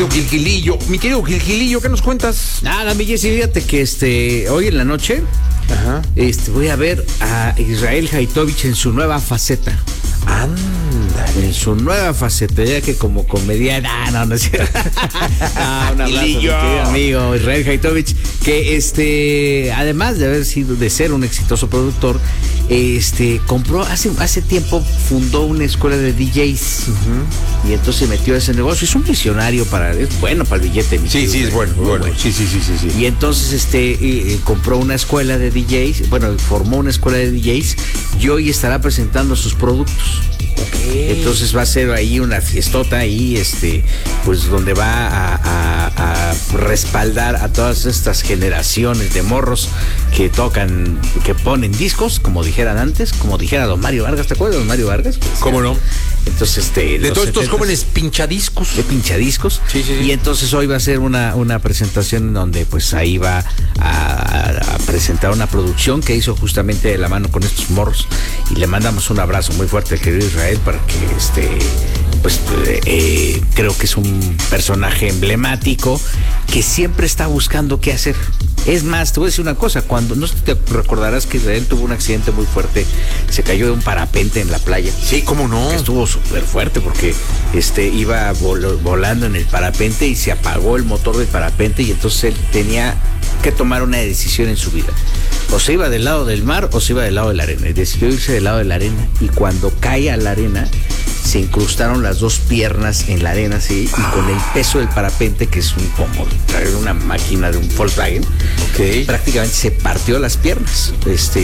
Gilgilillo, mi querido Gilgilillo, ¿qué nos cuentas? Nada, mi Jessy, fíjate que hoy en la noche voy a ver a Israel Haitovich en su nueva faceta. Ándale. En su nueva faceta, ya que como comediante. No es cierto. Un abrazo, mi querido amigo Israel Haitovich, que además de ser un exitoso productor, compró hace tiempo, fundó una escuela de DJs y entonces se metió a ese negocio. Es un visionario, es bueno para el billete. Sí, es bueno, muy bueno. Sí. Y entonces compró una escuela de DJs, formó una escuela de DJs y hoy estará presentando sus productos. Okay. Entonces va a ser ahí una fiestota ahí, pues donde va a respaldar a todas estas generaciones de morros que tocan, que ponen discos, como dijeran antes, como dijera don Mario Vargas. ¿Te acuerdas de don Mario Vargas? ¿Cómo no? Entonces, de todos estos jóvenes pinchadiscos. De pinchadiscos. Sí. Y entonces hoy va a ser una presentación en donde pues ahí va a presentar una producción que hizo justamente de la mano con estos morros. Y le mandamos un abrazo muy fuerte al querido Israel para que creo que es un personaje emblemático que siempre está buscando qué hacer. Es más, te voy a decir una cosa, no sé si te recordarás que Israel tuvo un accidente muy fuerte, se cayó de un parapente en la playa. Sí, ¿cómo no? Estuvo súper fuerte porque iba volando en el parapente y se apagó el motor del parapente y entonces él tenía que tomar una decisión en su vida. O se iba del lado del mar o se iba del lado de la arena. Y decidió irse del lado de la arena y cuando cae a la arena se incrustaron las dos piernas en la arena, así, y con el peso del parapente, que es como traer una máquina de un Volkswagen, prácticamente se partió las piernas,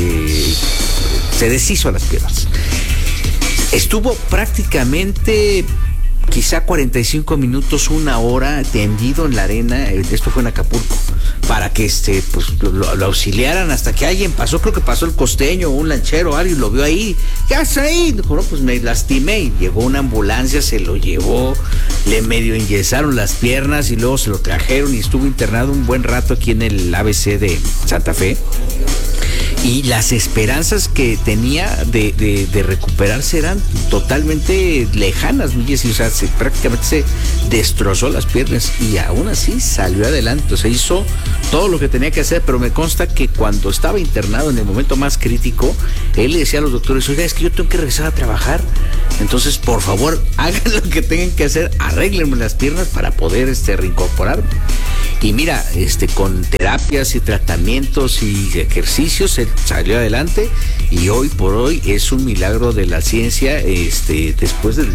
se deshizo las piernas. Estuvo prácticamente quizá 45 minutos, una hora tendido en la arena, esto fue en Acapulco, para que pues lo auxiliaran hasta que alguien pasó, creo que pasó el costeño o un lanchero, alguien lo vio ahí. ¿Qué haces ahí? Dijo, no, pues me lastimé, y llegó una ambulancia, se lo llevó, le medio enyesaron las piernas y luego se lo trajeron y estuvo internado un buen rato aquí en el ABC de Santa Fe. Y las esperanzas que tenía de recuperarse eran totalmente lejanas, o sea, prácticamente se destrozó las piernas y aún así salió adelante. O sea, hizo todo lo que tenía que hacer, pero me consta que cuando estaba internado en el momento más crítico, él le decía a los doctores, oiga, es que yo tengo que regresar a trabajar, entonces por favor hagan lo que tengan que hacer, arréglenme las piernas para poder reincorporarme. Y mira, con terapias y tratamientos y ejercicios él salió adelante y hoy por hoy es un milagro de la ciencia, después del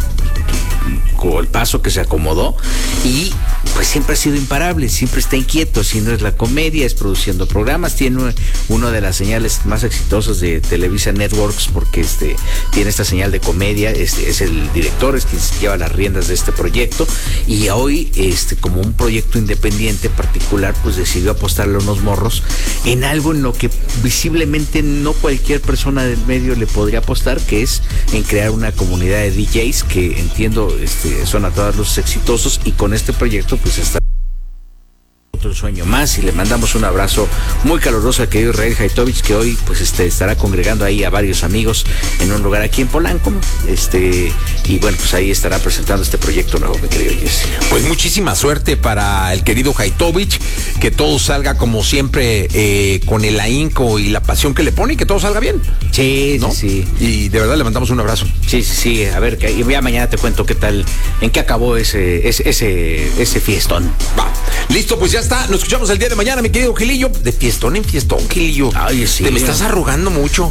paso que se acomodó, y pues siempre ha sido imparable, siempre está inquieto. Si no es la comedia, es produciendo programas, tiene una de las señales más exitosas de Televisa Networks porque tiene esta señal de comedia, es el director, es quien lleva las riendas de este proyecto, y hoy como un proyecto independiente particular pues decidió apostarle a unos morros en algo en lo que visiblemente no cualquier persona del medio le podría apostar, que es en crear una comunidad de DJs que entiendo son a todos los exitosos, y con este proyecto pues está otro sueño más, y le mandamos un abrazo muy caluroso al querido Israel Haitovich, que hoy pues estará congregando ahí a varios amigos en un lugar aquí en Polanco, y bueno, pues ahí estará presentando este proyecto nuevo, mi querido Jesse. Pues muchísima suerte para el querido Haitovich, que todo salga como siempre, con el ahínco y la pasión que le pone, y que todo salga bien. Sí, ¿no? Sí. Y de verdad le mandamos un abrazo. Sí, a ver, ya mañana te cuento qué tal, en qué acabó ese fiestón. Va, listo, pues ya está, nos escuchamos el día de mañana, mi querido Gilillo. De fiestón en fiestón, Gilillo. Ay, sí. Te me estás arrugando mucho.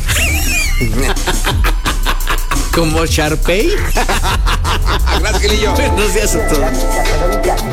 ¿Como Sharpay? Gracias, Gilillo. Buenos días a todos.